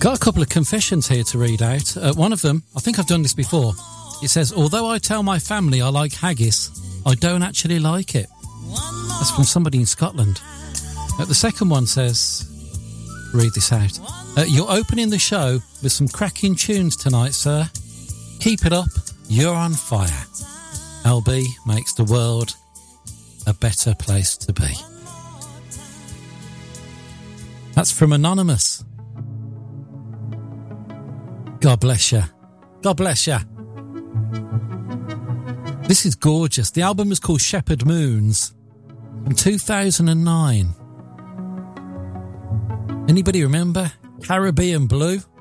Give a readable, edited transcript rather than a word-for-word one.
Got a couple of confessions here to read out. One of them, I think I've done this before. It says, although I tell my family I like haggis, I don't actually like it. That's from somebody in Scotland. The second one says, read this out. You're opening the show with some cracking tunes tonight, sir. Keep it up. You're on fire. LB makes the world a better place to be. That's from Anonymous. God bless you. God bless you. This is gorgeous. The album was called Shepherd Moons from 2009. Anybody remember Caribbean Blue?